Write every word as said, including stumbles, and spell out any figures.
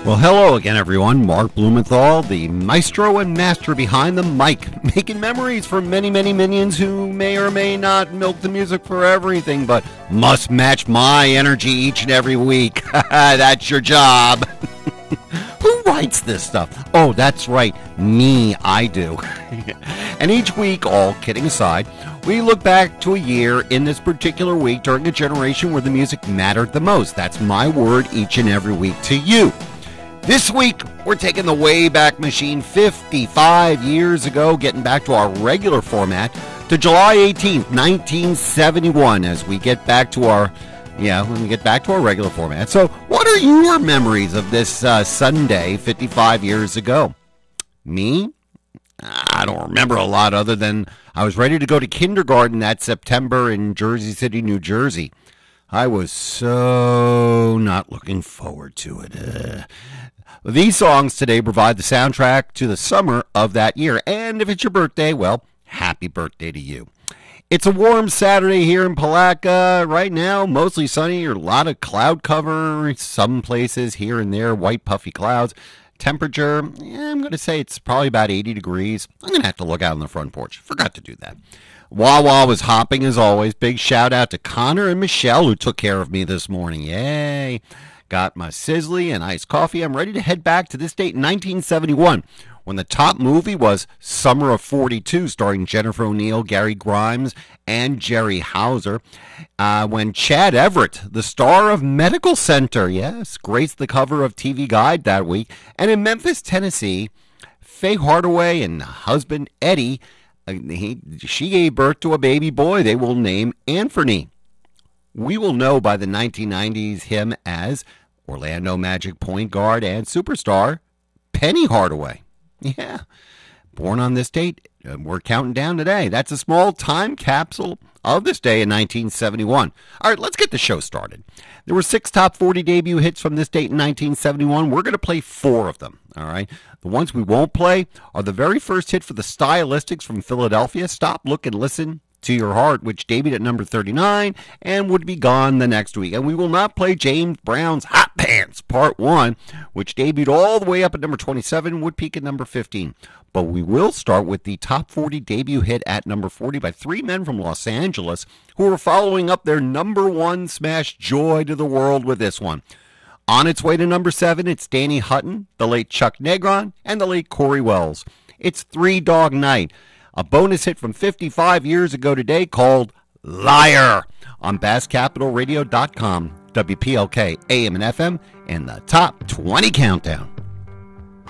Well, hello again, everyone. Mark Blumenthal, the maestro and master behind the mic, making memories for many, many minions who may or may not milk the music for everything, but must match my energy each and every week. That's your job. Who writes this stuff? Oh, that's right. Me, I do. And each week, all kidding aside, we look back to a year in this particular week during a generation where the music mattered the most. That's my word each and every week to you. This week, we're taking the Wayback Machine fifty-five years ago, getting back to our regular format to July eighteenth, nineteen seventy-one, as we get back to our, yeah, when we get back to our regular format. So, what are your memories of this uh, Sunday fifty-five years ago? Me? I don't remember a lot other than I was ready to go to kindergarten that September in Jersey City, New Jersey. I was so not looking forward to it. Uh, these songs today provide the soundtrack to the summer of that year. And if it's your birthday, well, happy birthday to you. It's a warm Saturday here in Palatka. Right now, mostly sunny, a lot of cloud cover. Some places here and there, white puffy clouds. Temperature, yeah, I'm going to say it's probably about eighty degrees. I'm going to have to look out on the front porch. Forgot to do that. Wawa was hopping as always. Big shout out to Connor and Michelle who took care of me this morning. Yay. Got my sizzly and iced coffee. I'm ready to head back to this date in nineteen seventy-one when the top movie was Summer of forty-two, starring Jennifer O'Neill, Gary Grimes, and Jerry Hauser. Uh, when Chad Everett, the star of Medical Center, yes, graced the cover of T V Guide that week. And in Memphis, Tennessee, Faye Hardaway and husband Eddie, uh, he, she gave birth to a baby boy they will name Anthony. We will know by the nineteen nineties him as Orlando Magic point guard and superstar Penny Hardaway. Yeah, born on this date, we're counting down today. That's a small time capsule of this day in nineteen seventy-one. All right, let's get the show started. There were six top forty debut hits from this date in nineteen seventy-one. We're going to play four of them, all right? The ones we won't play are the very first hit for the Stylistics from Philadelphia, Stop, Look, and Listen to Your Heart, which debuted at number thirty-nine and would be gone the next week. And we will not play James Brown's Hot Pants Part one, which debuted all the way up at number twenty-seven, would peak at number fifteen. But we will start with the top forty debut hit at number forty by three men from Los Angeles who are following up their number one smash, Joy to the World, with this one. On its way to number seven, it's Danny Hutton, the late Chuck Negron, and the late Corey Wells. It's Three Dog Night, a bonus hit from fifty-five years ago today called Liar on Bass Capital Radio dot com, W P L K A M and F M, and the Top twenty Countdown.